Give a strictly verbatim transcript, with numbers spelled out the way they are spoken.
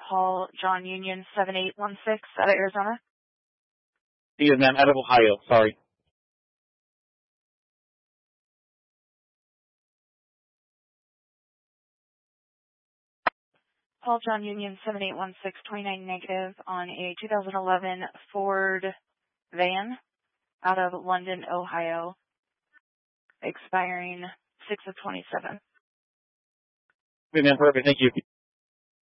Paul John Union seven eight one six out of Arizona. Yes, ma'am, out of Ohio, sorry. Paul John Union seven eight one six, twenty-nine negative on a two thousand eleven Ford van out of London, Ohio, expiring six of twenty-seven. Okay, ma'am, perfect, thank you.